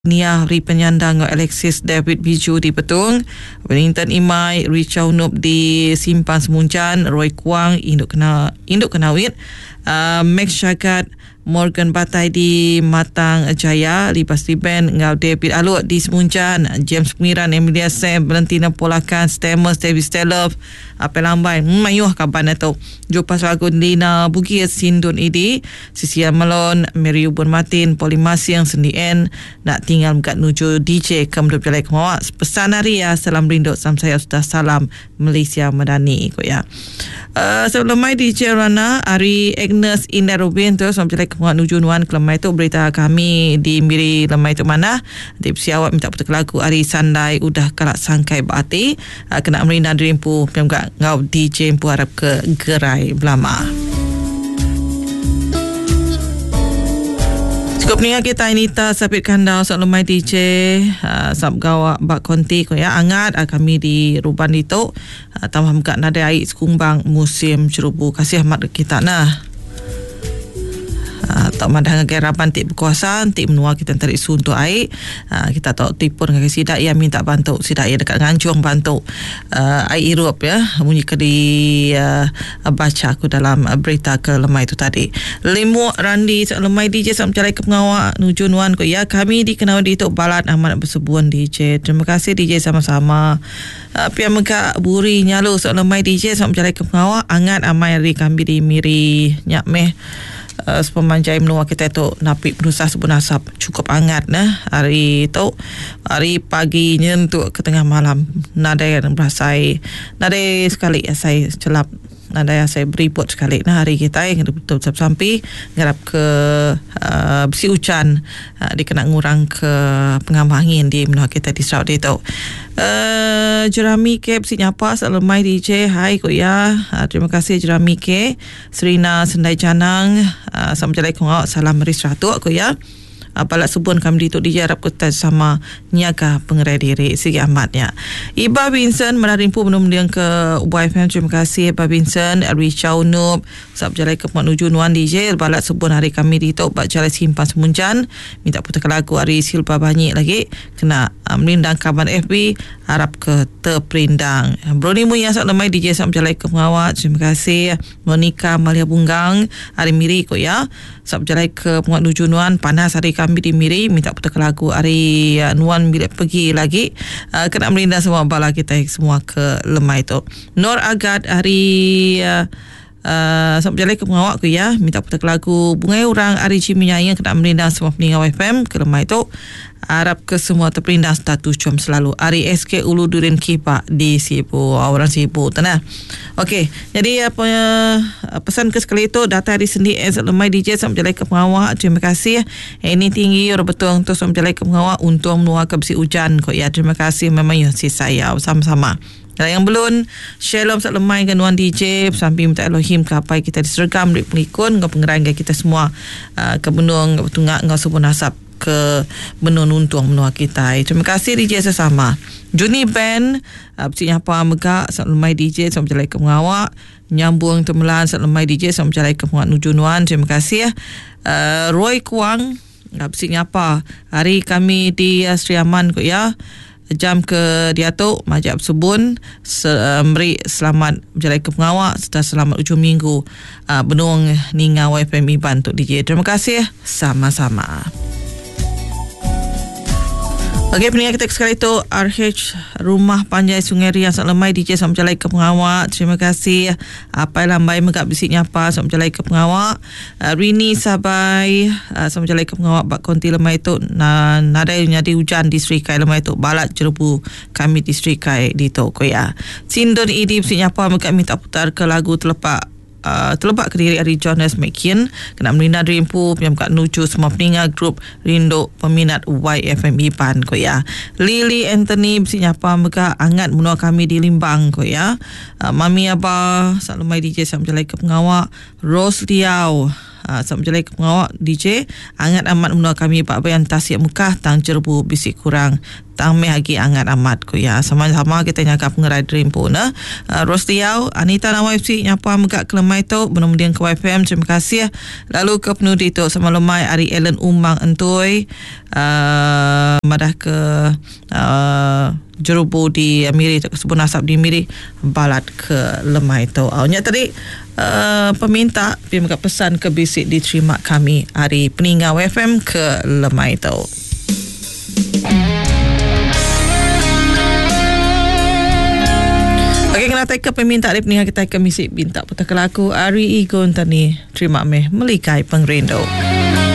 Nia Ri Penyandang Alexis David Biju di Petung, Wellington Imai Richau Nup di Simpan Semuncan, Roy Kuang Induk Kenawit, Max Syagat Morgan Batai di Matang Jaya, Lipas Liben Ngau David Alut di Semuncan, James Pengiran Emilia Sam Valentina Polakan Stamos David Stelov Apel Lambai mayuh kaban atau Jupas Lagun Lina Bugis Sindun Idi Sisia Melon Mary Ubun Martin Polimasi yang sendien nak tinggal kat nuju DJ Kemdup Jalai Kemawak pesan hari ya salam rindu sam saya sudah salam Malaysia Madani ko ya. Sebelum mai DJ Rana Ari Agnes Indah Rubin tu sam Jalai Kemawak nuju nuan kelemai tu berita kami di Miri lemai tu mana tipsi awak minta putar lagu Ari Sandai udah kalak sangkai berarti kena merina dirimpu pemgak ngau DJ empu harap ke gerai belama. Cukup ni kita Anita Sapit Kandau sok lemai DJ sab gawak bak konti ko ya angat kami di Ruban itu tambah muka nada air sekumbang musim cerubu kasih mat kita nah. Tak mandang gerapan tik berkuasa tik menua kita tarik suntuk air kita tak tipun dengan sidak ia minta bantu sidak ia dekat ngancung bantu air irup ya bunyi kedi baca aku dalam berita ke lemai itu tadi Limu Randi lemai DJ sam calai ke pengawak nuju nuan ko ya kami dikenal di tok balat amat bersebuan DJ terima kasih DJ sama-sama pihak mega buri nyalo lemai DJ sam calai ke pengawak angat amai ri kami di Miri nyak meh sepemanjai menua kita tu napi penusah sebunasap cukup hangat nah hari tu hari pagi nyentuk ke tengah malam nada yang berasai nada sekali saya celap nada yang saya beriput sekali nah hari kita yang betul sampai ngarap ke besi hujan dikena ngurang ke pengamah angin di menua kita di Saudi tu Jerami Ke besi nyapa salamai DJ hai ko ya terima kasih Jerami Ke Serina Sendai Canang Assalamualaikum salam merisratu ko ya balak subun kami dituk dijarap kita sama niaga pengerai diri segi amatnya Iba Vincent menarimpu menum yang ke YFM terima kasih Iba Vincent Richau Nup sab jalai ke menuju nuan DJ balak subun hari kami dituk bak jalai Simpan Semuncan minta putar lagu hari Silpa banyak lagi kena melindang kaban FB harap ke terperindang Broni Muya sak lemai DJ sab jalai ke pengawat terima kasih Monica Malia Bunggang hari Miri ko ya sab jalai ke penguat nuju nuan panas hari kami di Miri minta putar lagu hari nuan bila pergi lagi kena melindah semua bala kita semua ke lemai tu Nur Agad hari sab jalai ke pengawak ku ya minta putar lagu bungai orang hari Ciminyai yang kena melindah semua peninggal FM ke lemai tu harap ke semua terperindang status jom selalu Ari SK Ulu Durin Kipak di Sibu orang Sibu tenang okey jadi apa pesan ke sekali itu data hari sendi lemai DJ sam jalai ke pengawak terima kasih ini tinggi orang betul untuk sam jalai ke pengawak untuk menua ke besi hujan kok ya terima kasih memang ya si saya sama-sama yang belum shalom sak lemai ke nuan DJ sampai minta Elohim kapai kita disergam di pengikut ngau pengerai kita semua ke benung tungak ngau subun asap ke benun untung menua kita. Terima kasih DJ sesama. Juni Band bersinya apa megak sak lemai DJ sam jalai ke pengawak nyambung temelan sak lemai DJ sam jalai ke pengawak nuju nuan. Terima kasih Roy Kuang bersinya apa hari kami di Sri Aman ko ya jam ke diatuk majap sebun meri selamat berjalai ke pengawak serta selamat ujung minggu benung ninga YFM Iban untuk DJ. Terima kasih sama-sama. Okey, pendengar kita sekali itu RH Rumah Panjai Sungai Riang sak lemai DJ sam jalai ke pengawak. Terima kasih. Apa lambai megak bisiknya apa sam jalai ke pengawak. Rini Sabai sam jalai ke pengawak bak konti lemai itu nada nyadi hujan di Sri Kai lemai itu balak jerubu kami di Sri Kai di Toko ya. Sindon Idi bisiknya apa megak minta putar ke lagu terlepak ke diri Ari Jonas McKean kena melindah rimpu yang kat nuju semua peninggal grup rindu peminat YFM Iban ko ya. Lily Anthony besinya apa mereka angat menua kami di Limbang ko ya. Mami Abah sak lemai DJ sam jalai ke pengawak. Rose Liao Sampai jumpa pengawak DJ angat amat menua kami Pak Bayan Tasik Mekah tang jerbu bisik kurang tang meh lagi angat amat ku ya. Sama-sama kita nyakap pengerai dream pun Rosliau Anita Nawai nyapa megak kelemai tu kemudian ke YFM. Terima kasih. Lalu ke penudi tu sama lemai Ari Ellen Umang Entoi madah ke jerubu di Miri sebut nasab di Miri balat ke lemai tu. Awaknya tadi peminta pergi megak pesan ke bisik diterima kami hari peninggal YFM ke lemai tu. Okey, kena take peminta dari peninggal kita ke misik bintak putar kelaku Ari Igon tani terima meh melikai pengrindu.